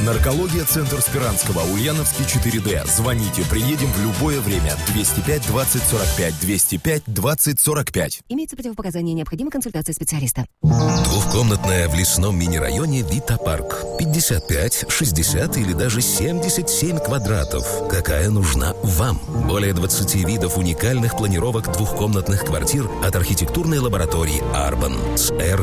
Наркология, центр Спиранского, Ульяновский, 4D. Звоните, приедем в любое время. 205 20 45, 205 20 45. Имеются противопоказания, необходима консультация специалиста. Двухкомнатная в лесном мини-районе Вита-парк. 55, 60 или даже 77 квадратов. Какая нужна вам? Более 20 видов уникальных планировок двухкомнатных квартир от архитектурной лаборатории «Арбан» с